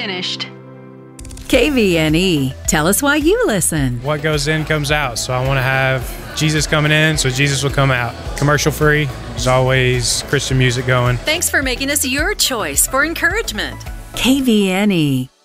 finished. KVNE. Tell us why you listen. What goes in comes out. So I want to have Jesus coming in, so Jesus will come out. Commercial free. There's always Christian music going. Thanks for making us your choice for encouragement. KVNE.